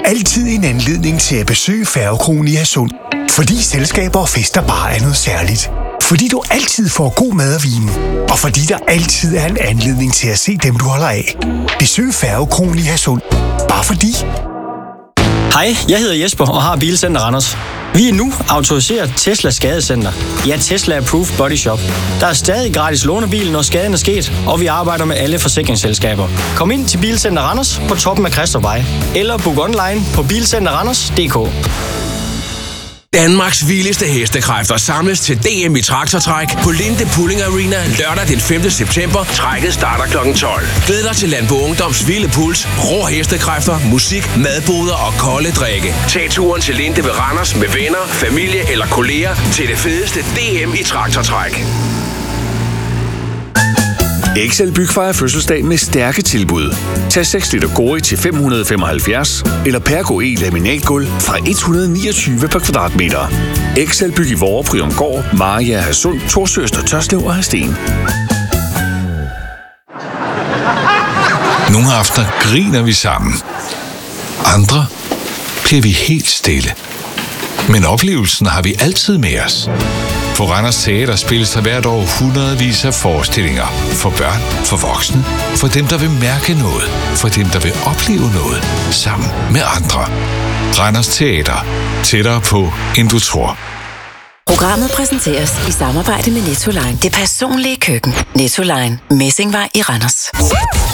altid en anledning til at besøge Færgekronen i Hadsund. Fordi selskaber og fester bare er noget særligt. Fordi du altid får god mad og vin. Og fordi der altid er en anledning til at se dem, du holder af. Besøg Færgekronen i Hadsund. Bare fordi. Hej, jeg hedder Jesper og har Bilcenter Randers. Vi er nu autoriseret Tesla Skadecenter. Ja, Tesla Approved Body Shop. Der er stadig gratis lånebil, når skaden er sket, og vi arbejder med alle forsikringsselskaber. Kom ind til Bilcenter Randers på toppen af Christofvej, eller book online på bilcenterranders.dk. Danmarks vildeste hestekræfter samles til DM i traktortræk på Linde Pulling Arena lørdag den 5. september. Trækket starter kl. 12. Glæd dig til Landbo Ungdoms vilde puls, rå hestekræfter, musik, madboder og kolde drikke. Tag turen til Linde ved Randers med venner, familie eller kolleger til det fedeste DM i traktortræk. Excel Byg fejrer fødselsdag med stærke tilbud. Tag 6 liter Gori til 575, eller Pergo E laminatgulv fra 129 per kvadratmeter. Excel Byg i Vorre, Prydumgård, Maria, Hadsund, Torsøster, Tørslev og Hadsten. Nogle aftener griner vi sammen. Andre bliver vi helt stille. Men oplevelsen har vi altid med os. På Randers Teater spilles der hvert år hundredvis af forestillinger. For børn, for voksne, for dem, der vil mærke noget, for dem, der vil opleve noget, sammen med andre. Randers Teater. Tættere på, end du tror. Programmet præsenteres i samarbejde med Nettoline. Det personlige køkken. Nettoline. Messingvej i Randers.